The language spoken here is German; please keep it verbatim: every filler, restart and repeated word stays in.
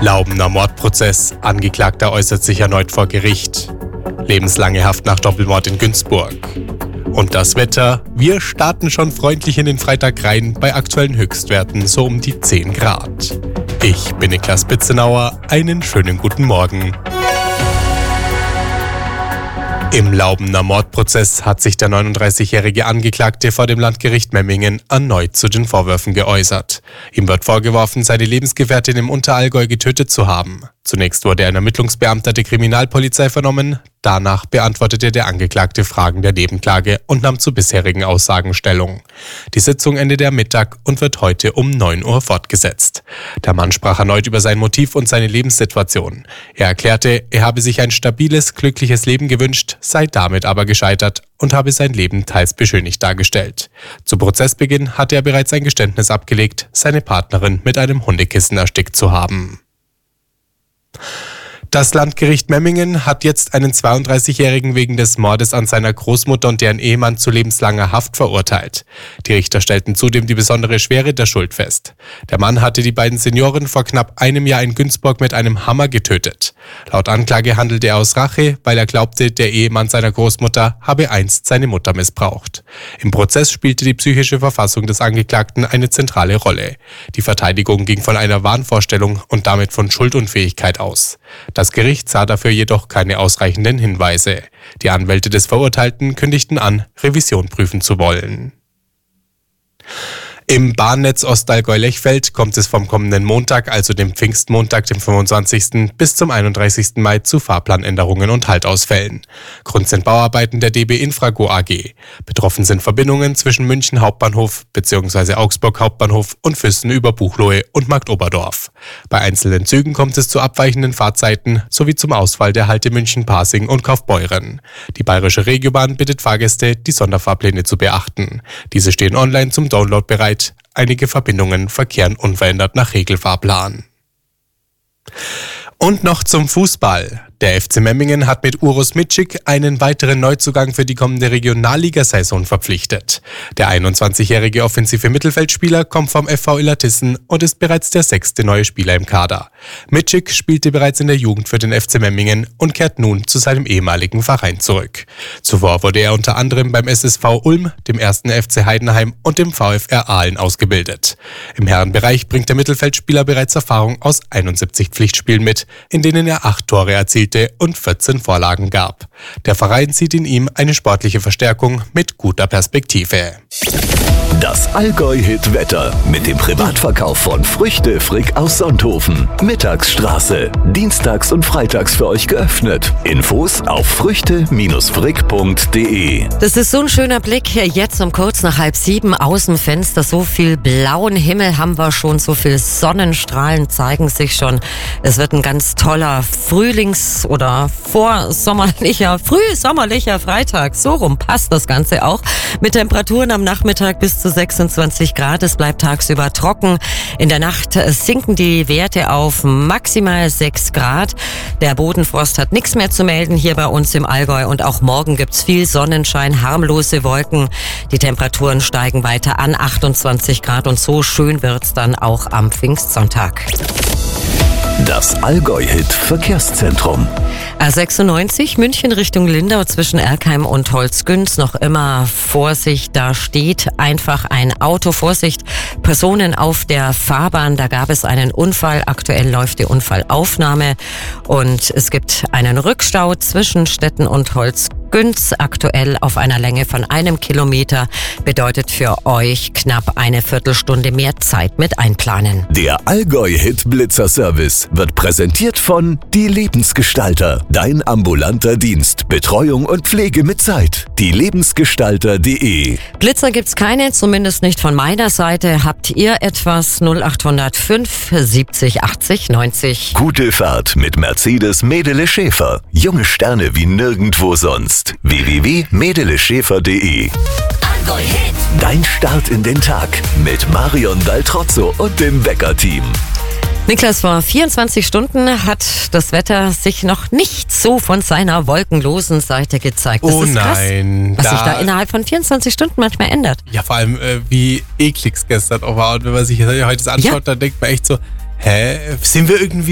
Laubener Mordprozess. Angeklagter äußert sich erneut vor Gericht. Lebenslange Haft nach Doppelmord in Günzburg. Und das Wetter. Wir starten schon freundlich in den Freitag rein bei aktuellen Höchstwerten so um die zehn Grad. Ich bin Niklas Bitzenauer. Einen schönen guten Morgen. Im Laubener Mordprozess hat sich der neununddreißigjährige Angeklagte vor dem Landgericht Memmingen erneut zu den Vorwürfen geäußert. Ihm wird vorgeworfen, seine Lebensgefährtin im Unterallgäu getötet zu haben. Zunächst wurde ein Ermittlungsbeamter der Kriminalpolizei vernommen. Danach beantwortete der Angeklagte Fragen der Nebenklage und nahm zu bisherigen Aussagen Stellung. Die Sitzung endete am Mittag und wird heute um neun Uhr fortgesetzt. Der Mann sprach erneut über sein Motiv und seine Lebenssituation. Er erklärte, er habe sich ein stabiles, glückliches Leben gewünscht, sei damit aber gescheitert und habe sein Leben teils beschönigt dargestellt. Zu Prozessbeginn hatte er bereits ein Geständnis abgelegt, seine Partnerin mit einem Hundekissen erstickt zu haben. Das Landgericht Memmingen hat jetzt einen zweiunddreißigjährigen wegen des Mordes an seiner Großmutter und deren Ehemann zu lebenslanger Haft verurteilt. Die Richter stellten zudem die besondere Schwere der Schuld fest. Der Mann hatte die beiden Senioren vor knapp einem Jahr in Günzburg mit einem Hammer getötet. Laut Anklage handelte er aus Rache, weil er glaubte, der Ehemann seiner Großmutter habe einst seine Mutter missbraucht. Im Prozess spielte die psychische Verfassung des Angeklagten eine zentrale Rolle. Die Verteidigung ging von einer Wahnvorstellung und damit von Schuldunfähigkeit aus. Das Gericht sah dafür jedoch keine ausreichenden Hinweise. Die Anwälte des Verurteilten kündigten an, Revision prüfen zu wollen. Im Bahnnetz Ostallgäu-Lechfeld kommt es vom kommenden Montag, also dem Pfingstmontag, dem fünfundzwanzigsten bis zum einunddreißigsten Mai zu Fahrplanänderungen und Haltausfällen. Grund sind Bauarbeiten der D B Infrago A G. Betroffen sind Verbindungen zwischen München Hauptbahnhof bzw. Augsburg Hauptbahnhof und Füssen über Buchloe und Marktoberdorf. Bei einzelnen Zügen kommt es zu abweichenden Fahrzeiten sowie zum Ausfall der Halte München Pasing und Kaufbeuren. Die Bayerische Regiobahn bittet Fahrgäste, die Sonderfahrpläne zu beachten. Diese stehen online zum Download bereit. Einige Verbindungen verkehren unverändert nach Regelfahrplan. Und noch zum Fußball. Der F C Memmingen hat mit Uros Mitschik einen weiteren Neuzugang für die kommende Regionalligasaison verpflichtet. Der einundzwanzigjährige offensive Mittelfeldspieler kommt vom F V Illertissen und ist bereits der sechste neue Spieler im Kader. Mitschik spielte bereits in der Jugend für den F C Memmingen und kehrt nun zu seinem ehemaligen Verein zurück. Zuvor wurde er unter anderem beim S S V Ulm, dem ersten F C Heidenheim und dem V F R Aalen ausgebildet. Im Herrenbereich bringt der Mittelfeldspieler bereits Erfahrung aus einundsiebzig Pflichtspielen mit, in denen er acht Tore erzielte und vierzehn Vorlagen gab. Der Verein sieht in ihm eine sportliche Verstärkung mit guter Perspektive. Das Allgäu-Hit-Wetter mit dem Privatverkauf von Früchte Frick aus Sonthofen. Mittagsstraße. Dienstags und freitags für euch geöffnet. Infos auf früchte Frick punkt de. Das ist so ein schöner Blick. Jetzt um kurz nach halb sieben aus dem Fenster. So viel blauen Himmel haben wir schon. So viel Sonnenstrahlen zeigen sich schon. Es wird ein ganz toller Frühlings- oder vorsommerlicher, frühsommerlicher Freitag. So rum passt das Ganze auch. Mit Temperaturen am Nachmittag bis zu sechsundzwanzig Grad. Es bleibt tagsüber trocken. In der Nacht sinken die Werte auf maximal sechs Grad. Der Bodenfrost hat nichts mehr zu melden hier bei uns im Allgäu und auch morgen gibt's viel Sonnenschein, harmlose Wolken. Die Temperaturen steigen weiter an achtundzwanzig Grad und so schön wird's dann auch am Pfingstsonntag. Das Allgäu-Hit-Verkehrszentrum. A sechsundneunzig München Richtung Lindau zwischen Erkheim und Holzgünz. Noch immer Vorsicht, da steht einfach ein Auto. Vorsicht, Personen auf der Fahrbahn. Da gab es einen Unfall. Aktuell läuft die Unfallaufnahme. Und es gibt einen Rückstau zwischen Stetten und Holzgünz. Aktuell auf einer Länge von einem Kilometer bedeutet für euch knapp eine Viertelstunde mehr Zeit mit einplanen. Der Allgäu-Hit-Blitzer-Service wird präsentiert von Die Lebensgestalter. Dein ambulanter Dienst, Betreuung und Pflege mit Zeit. die lebensgestalter punkt de. Blitzer gibt's keine, zumindest nicht von meiner Seite. Habt ihr etwas? null acht null fünf siebzig achtzig neunzig. Gute Fahrt mit Mercedes Medele Schäfer. Junge Sterne wie nirgendwo sonst. w w w punkt medele schäfer punkt de. Dein Start in den Tag mit Marion Daltrozzo und dem Wecker-Team. Niklas, vor vierundzwanzig Stunden hat das Wetter sich noch nicht so von seiner wolkenlosen Seite gezeigt. Das oh ist krass, nein. was da, sich da innerhalb von vierundzwanzig Stunden manchmal ändert. Ja, vor allem, äh, wie eklig es gestern auch war. Und wenn man sich heute das anschaut, Ja. dann denkt man echt so, hä, sind wir irgendwie